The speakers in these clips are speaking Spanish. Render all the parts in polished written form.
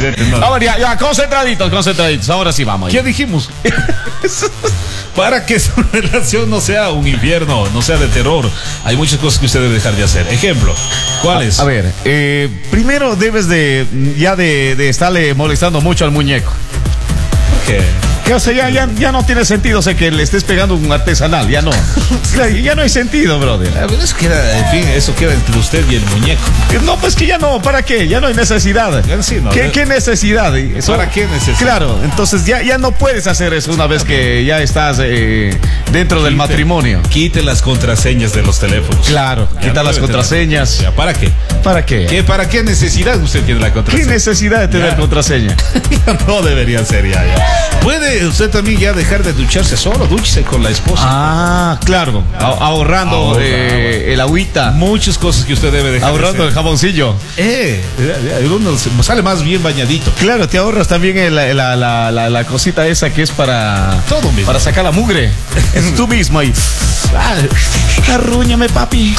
presidente. No. A ver, ya, concentraditos. Ahora sí vamos. ¿Qué dijimos? Para que su relación no sea un infierno, no sea de terror, hay muchas cosas que usted debe dejar de hacer. Ejemplo, ¿cuáles? A ver, primero debes de estarle molestando mucho al muñeco. ¿Qué? Que, o sea, ya no tiene sentido, o sea, que le estés pegando un artesanal, ya no. Ya no hay sentido, brother. Eso queda, en fin, eso queda entre usted y el muñeco. No, pues que ya no, ¿para qué? Ya no hay necesidad. Sí, no, ¿Qué necesidad? ¿Para qué necesidad? Claro, entonces ya no puedes hacer eso una vez que ya estás dentro del matrimonio. Quite las contraseñas de los teléfonos. Claro, quita las contraseñas. Ya, ¿para qué? ¿Para qué? ¿Para qué necesidad usted tiene la contraseña? ¿Qué necesidad de tener contraseña? No debería ser ya. Puede usted también ya dejar de ducharse solo, dúchese con la esposa. Ah, claro, ahorrando el agüita. Muchas cosas que usted debe dejar ahorrando de el jaboncillo. Uno sale más bien bañadito. Claro, te ahorras también la cosita esa que es para todo mismo. Para sacar la mugre. Es tú mismo ahí. Arrúñame, papi.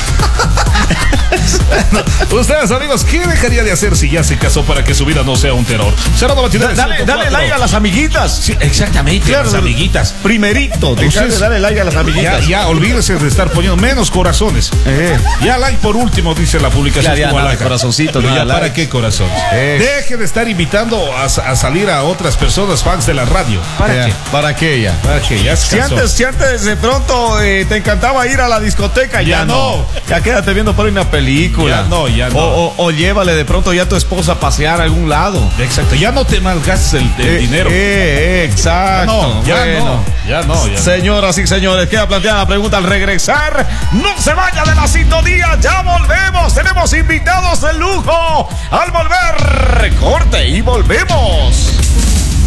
Ustedes, amigos, ¿qué dejaría de hacer si ya se casó para que su vida no sea un terror? Dale like a las amiguitas. Sí, exactamente, claro, las amiguitas. Primerito, dale like a las amiguitas. Ya, olvídese de estar poniendo menos corazones. Ya like por último, dice la publicación. Ya, corazoncito. Ya, ¿para qué corazones? Deje de estar invitando a salir a otras personas fans de la radio. ¿Para qué? ¿Para qué ya? ¿Para qué? Ya se casó. Si antes de pronto te encantaba ir a la discoteca, ya no. Ya quédate viendo por ahí una película. Ya no. O llévale de pronto ya a tu esposa a pasear a algún lado. Exacto. Ya no te malgastes el dinero. Exacto. Ya no. Señoras y señores, queda planteada la pregunta al regresar. No se vaya de la sintonía, ya volvemos. Tenemos invitados de lujo. Al volver, corte y volvemos.